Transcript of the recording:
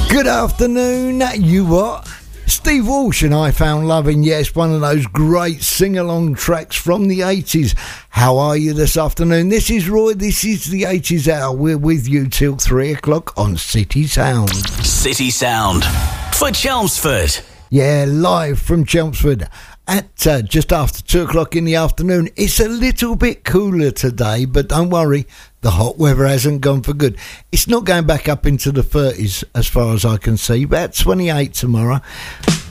Good afternoon, you what? Steve Walsh and I Found Loving, yes, one of those great sing-along tracks from the 80s. How are you this afternoon? This is Roy, this is the 80s Hour. We're with you till 3 o'clock on City Sound. City Sound for Chelmsford. Yeah, live from Chelmsford at just after 2 o'clock in the afternoon. It's a little bit cooler today, but don't worry, the hot weather hasn't gone for good. It's not going back up into the 30s as far as I can see, about 28 tomorrow.